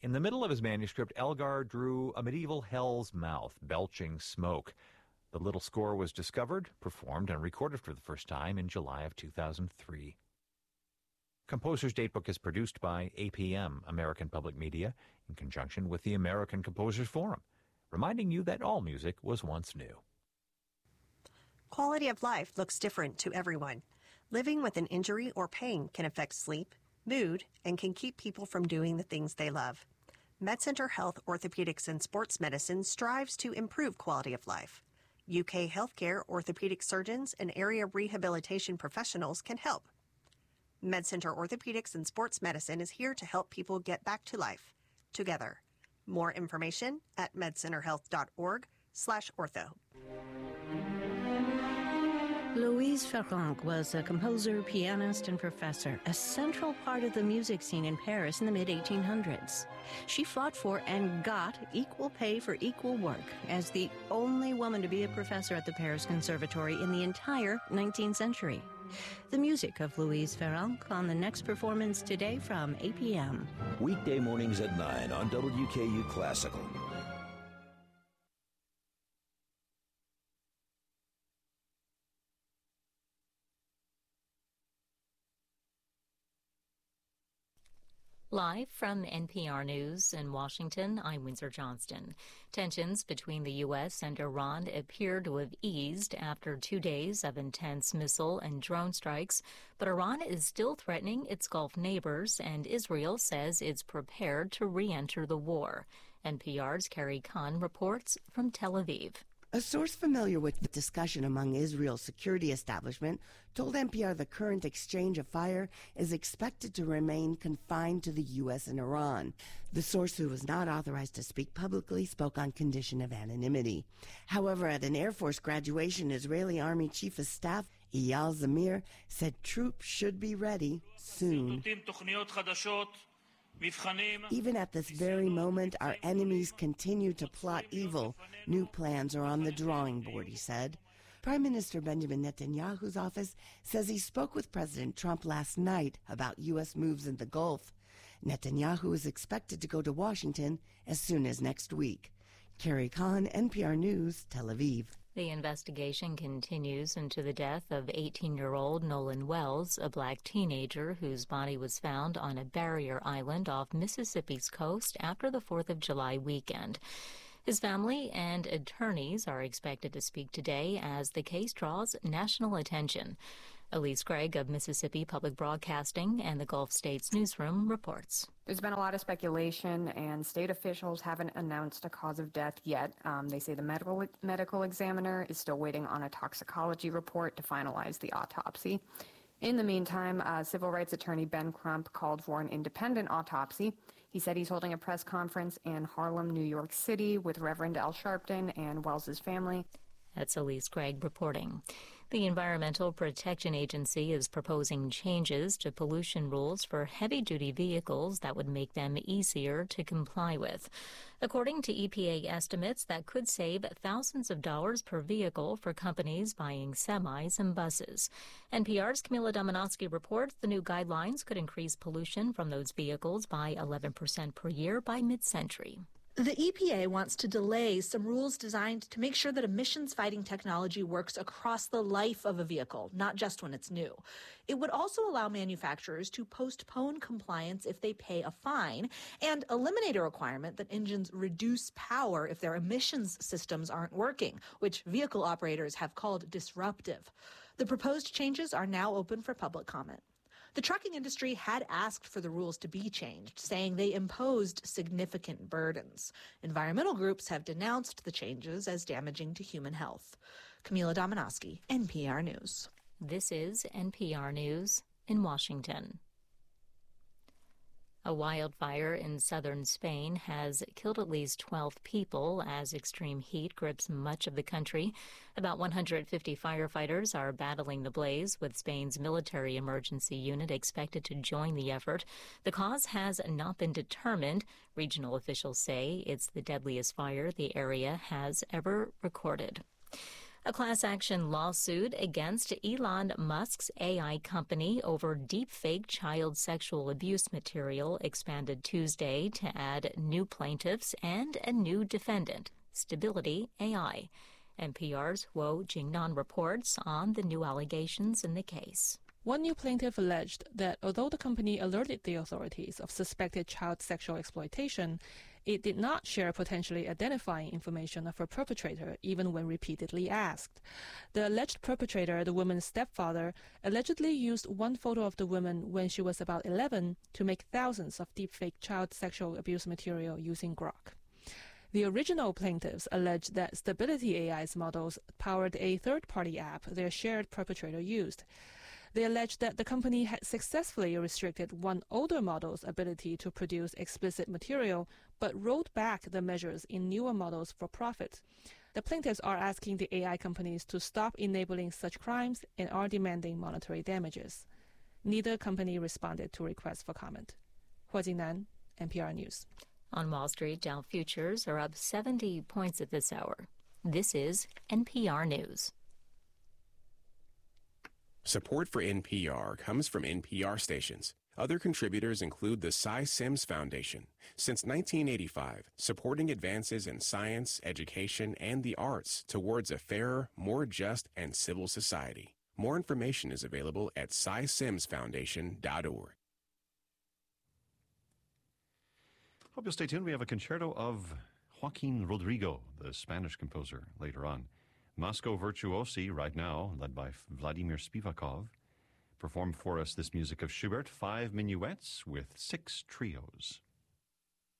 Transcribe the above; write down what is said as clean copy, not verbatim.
In the middle of his manuscript, Elgar drew a medieval hell's mouth, belching smoke. The little score was discovered, performed, and recorded for the first time in July of 2003. Composer's Datebook is produced by APM, American Public Media, in conjunction with the American Composers Forum, reminding you that all music was once new. Quality of life looks different to everyone. Living with an injury or pain can affect sleep, mood, and can keep people from doing the things they love. MedCenter Health Orthopedics and Sports Medicine strives to improve quality of life. UK healthcare orthopedic surgeons and area rehabilitation professionals can help. MedCenter Orthopedics and Sports Medicine is here to help people get back to life together. More information at medcenterhealth.org/ortho. Louise Farrenc was a composer, pianist, and professor, a central part of the music scene in Paris in the mid-1800s. She fought for and got equal pay for equal work as the only woman to be a professor at the Paris Conservatory in the entire 19th century. The music of Louise Farrenc on the next performance today from APM. Weekday mornings at 9 on WKU Classical. Live from NPR News in Washington, I'm Windsor Johnston. Tensions between the U.S. and Iran appear to have eased after 2 days of intense missile and drone strikes, but Iran is still threatening its Gulf neighbors, and Israel says it's prepared to re-enter the war. NPR's Carrie Kahn reports from Tel Aviv. A source familiar with the discussion among Israel's security establishment told NPR the current exchange of fire is expected to remain confined to the U.S. and Iran. The source, who was not authorized to speak publicly, spoke on condition of anonymity. However, at an Air Force graduation, Israeli Army Chief of Staff Eyal Zamir said troops should be ready soon. Even at this very moment, our enemies continue to plot evil. New plans are on the drawing board, he said. Prime Minister Benjamin Netanyahu's office says he spoke with President Trump last night about U.S. moves in the Gulf. Netanyahu is expected to go to Washington as soon as next week. Carrie Kahn, NPR News, Tel Aviv. The investigation continues into the death of 18-year-old Nolan Wells, a black teenager whose body was found on a barrier island off Mississippi's coast after the 4th of July weekend. His family and attorneys are expected to speak today as the case draws national attention. Elise Gregg of Mississippi Public Broadcasting and the Gulf States Newsroom reports. There's been a lot of speculation, and state officials haven't announced a cause of death yet. They say the medical examiner is still waiting on a toxicology report to finalize the autopsy. In the meantime, civil rights attorney Ben Crump called for an independent autopsy. He said he's holding a press conference in Harlem, New York City, with Reverend Al Sharpton and Wells's family. That's Elise Gregg reporting. The Environmental Protection Agency is proposing changes to pollution rules for heavy-duty vehicles that would make them easier to comply with. According to EPA estimates, that could save thousands of dollars per vehicle for companies buying semis and buses. NPR's Camila Dominowski reports the new guidelines could increase pollution from those vehicles by 11% per year by mid-century. The EPA wants to delay some rules designed to make sure that emissions-fighting technology works across the life of a vehicle, not just when it's new. It would also allow manufacturers to postpone compliance if they pay a fine and eliminate a requirement that engines reduce power if their emissions systems aren't working, which vehicle operators have called disruptive. The proposed changes are now open for public comment. The trucking industry had asked for the rules to be changed, saying they imposed significant burdens. Environmental groups have denounced the changes as damaging to human health. Camila Dominowski, NPR News. This is NPR News in Washington. A wildfire in southern Spain has killed at least 12 people as extreme heat grips much of the country. About 150 firefighters are battling the blaze, with Spain's military emergency unit expected to join the effort. The cause has not been determined. Regional officials say it's the deadliest fire the area has ever recorded. A class action lawsuit against Elon Musk's AI company over deepfake child sexual abuse material expanded Tuesday to add new plaintiffs and a new defendant, Stability AI. NPR's Wo Jingnan reports on the new allegations in the case. One new plaintiff alleged that although the company alerted the authorities of suspected child sexual exploitation, it did not share potentially identifying information of a perpetrator even when repeatedly asked. The alleged perpetrator, the woman's stepfather, allegedly used one photo of the woman when she was about 11 to make thousands of deepfake child sexual abuse material using Grok. The original plaintiffs alleged that Stability AI's models powered a third-party app their shared perpetrator used. They alleged that the company had successfully restricted one older model's ability to produce explicit material, but rolled back the measures in newer models for profit. The plaintiffs are asking the AI companies to stop enabling such crimes and are demanding monetary damages. Neither company responded to requests for comment. Hua Jingnan, NPR News. On Wall Street, Dow futures are up 70 points at this hour. This is NPR News. Support for NPR comes from NPR stations. Other contributors include the Cy Sims Foundation. Since 1985, supporting advances in science, education, and the arts towards a fairer, more just, and civil society. More information is available at cysimsfoundation.org. Hope you'll stay tuned. We have a concerto of Joaquin Rodrigo, the Spanish composer, later on. Moscow Virtuosi, right now, led by Vladimir Spivakov, performed for us this music of Schubert, 5 minuets with 6 trios.